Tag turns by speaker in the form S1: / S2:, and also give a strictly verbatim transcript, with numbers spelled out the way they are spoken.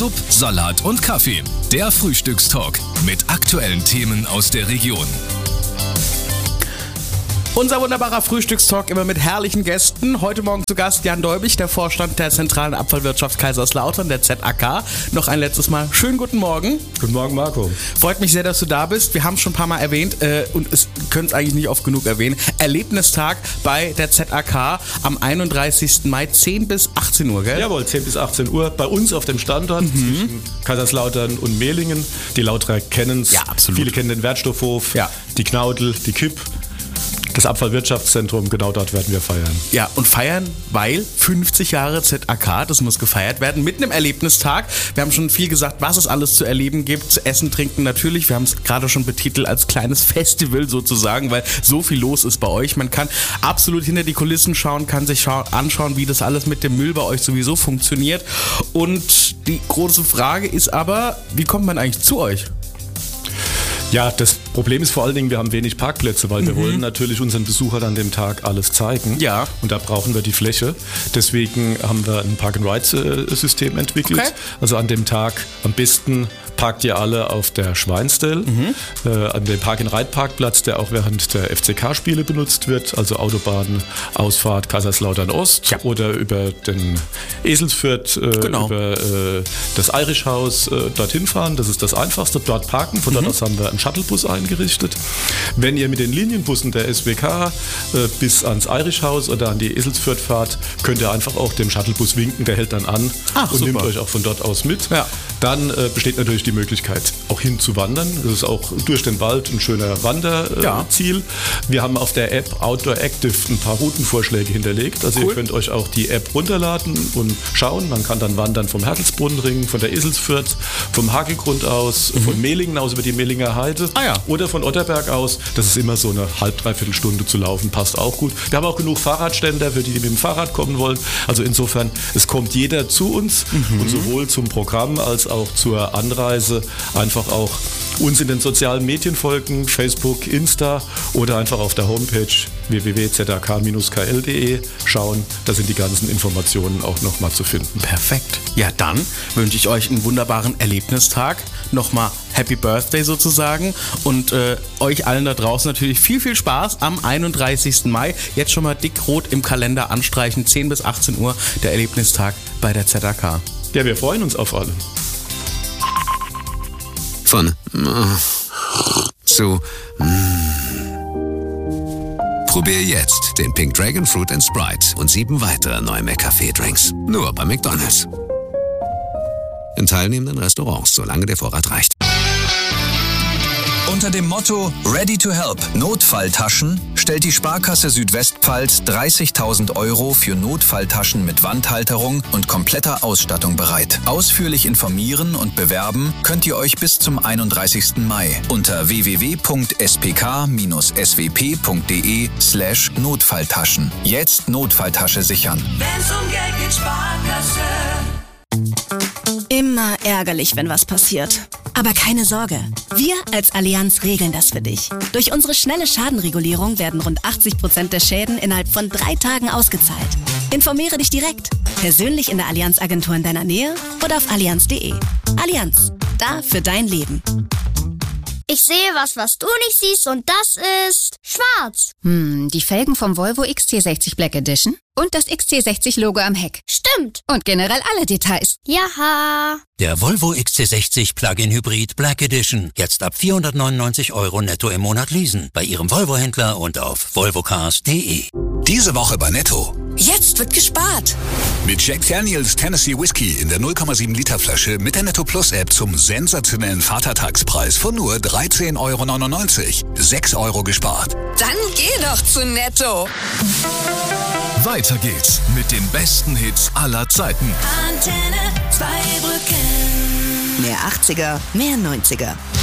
S1: Sub, Salat und Kaffee. Der Frühstückstalk mit aktuellen Themen aus der Region.
S2: Unser wunderbarer Frühstückstalk immer mit herrlichen Gästen. Heute Morgen zu Gast Jan Däubig, der Vorstand der Zentralen Abfallwirtschaft Kaiserslautern, der Z A K. Noch ein letztes Mal schönen guten Morgen.
S3: Guten Morgen, Marco.
S2: Freut mich sehr, dass du da bist. Wir haben es schon ein paar Mal erwähnt äh, und es können es eigentlich nicht oft genug erwähnen. Erlebnistag bei der Z A K am einunddreißigsten Mai, zehn bis achtzehn Uhr, gell?
S3: Jawohl, zehn bis achtzehn Uhr bei uns auf dem Standort mhm. zwischen Kaiserslautern und Mehlingen. Die Lauterer kennen es.
S2: Ja, absolut.
S3: Viele kennen den Wertstoffhof,
S2: ja.
S3: die Knaudel, die Kipp. Das Abfallwirtschaftszentrum, genau dort werden wir feiern.
S2: Ja, und feiern, weil fünfzig Jahre Z A K, das muss gefeiert werden, mitten im Erlebnistag. Wir haben schon viel gesagt, was es alles zu erleben gibt, zu essen, trinken natürlich. Wir haben es gerade schon betitelt als kleines Festival sozusagen, weil so viel los ist bei euch. Man kann absolut hinter die Kulissen schauen, kann sich schau- anschauen, wie das alles mit dem Müll bei euch sowieso funktioniert. Und die große Frage ist aber, wie kommt man eigentlich zu euch?
S3: Ja, das Problem ist vor allen Dingen, wir haben wenig Parkplätze, weil mhm. wir wollen natürlich unseren Besuchern an dem Tag alles zeigen.
S2: Ja.
S3: Und da brauchen wir die Fläche. Deswegen haben wir ein Park-and-Ride-System entwickelt.
S2: Okay.
S3: Also an dem Tag am besten parkt ihr alle auf der Schweinstell, mhm. äh, an dem Park-and-Ride-Parkplatz, der auch während der F C K-Spiele benutzt wird, also Autobahn, Ausfahrt Kaiserslautern Ost
S2: ja.
S3: oder über den Eselsfürth, äh,
S2: genau.
S3: über äh, das Irish House äh, dorthin fahren. Das ist das Einfachste, dort parken. Von dort mhm. aus haben wir einen Shuttlebus eingerichtet. Wenn ihr mit den Linienbussen der S W K äh, bis ans Irish House oder an die Eselsfürth fahrt, könnt ihr einfach auch dem Shuttlebus winken, der hält dann an
S2: Ach,
S3: und
S2: super.
S3: nimmt euch auch von dort aus mit.
S2: Ja.
S3: Dann äh, besteht natürlich die Möglichkeit, auch hinzuwandern. Das ist auch durch den Wald ein schöner Wanderziel. Äh,
S2: ja.
S3: Wir haben auf der App Outdoor Active ein paar Routenvorschläge hinterlegt. Also cool. Ihr könnt euch auch die App runterladen und schauen. Man kann dann wandern vom Hertelsbrunnenring, von der Eselsfürth, vom Hagelgrund aus, mhm. von Mehlingen aus über die Mehlinger Heide
S2: ah, ja.
S3: oder von Otterberg aus. Das ist immer so eine halb, dreiviertel Stunde zu laufen, passt auch gut. Wir haben auch genug Fahrradständer für die, die mit dem Fahrrad kommen wollen. Also insofern, es kommt jeder zu uns mhm. und sowohl zum Programm als auch zur Anreise einfach auch uns in den sozialen Medien folgen, Facebook, Insta oder einfach auf der Homepage w w w punkt z a k dash k l punkt d e schauen. Da sind die ganzen Informationen auch nochmal zu finden.
S2: Perfekt. Ja, dann wünsche ich euch einen wunderbaren Erlebnistag. Nochmal Happy Birthday sozusagen und äh, euch allen da draußen natürlich viel, viel Spaß am einunddreißigsten Mai. Jetzt schon mal dick rot im Kalender anstreichen, zehn bis achtzehn Uhr, der Erlebnistag bei der Z A K.
S3: Ja, wir freuen uns auf alle.
S4: Von mm, zu mm. Probier jetzt den Pink Dragon Fruit and Sprite und sieben weitere neue McCafé-Drinks. Nur bei McDonald's. In teilnehmenden Restaurants, solange der Vorrat reicht.
S1: Unter dem Motto Ready to Help Notfalltaschen stellt die Sparkasse Südwestpfalz dreißigtausend Euro für Notfalltaschen mit Wandhalterung und kompletter Ausstattung bereit. Ausführlich informieren und bewerben könnt ihr euch bis zum einunddreißigsten Mai unter w w w punkt s p k dash s w p punkt d e slash Notfalltaschen. Jetzt Notfalltasche sichern.
S5: Wenn's um Geld geht, Sparkasse.
S6: Immer ärgerlich, wenn was passiert. Aber keine Sorge, wir als Allianz regeln das für dich. Durch unsere schnelle Schadenregulierung werden rund achtzig Prozent der Schäden innerhalb von drei Tagen ausgezahlt. Informiere dich direkt, persönlich in der Allianz-Agentur in deiner Nähe oder auf allianz punkt d e. Allianz, da für dein Leben.
S7: Ich sehe was, was du nicht siehst und das ist schwarz.
S8: Hm, die Felgen vom Volvo X C sechzig Black Edition und das X C sechzig Logo am Heck.
S7: Stimmt.
S8: Und generell alle Details.
S7: Jaha.
S9: Der Volvo X C sechzig Plug-in Hybrid Black Edition. Jetzt ab vierhundertneunundneunzig Euro netto im Monat leasen. Bei Ihrem Volvo-Händler und auf volvo cars punkt d e.
S4: Diese Woche bei Netto.
S5: Jetzt wird gespart.
S4: Mit Jack Daniels Tennessee Whiskey in der null Komma sieben Liter Flasche mit der Netto Plus App zum sensationellen Vatertagspreis von nur dreizehn Euro neunundneunzig. sechs Euro gespart.
S5: Dann geh doch zu Netto.
S1: Weiter geht's mit den besten Hits aller Zeiten.
S5: Antenne Zweibrücken.
S6: Mehr achtziger, mehr neunziger.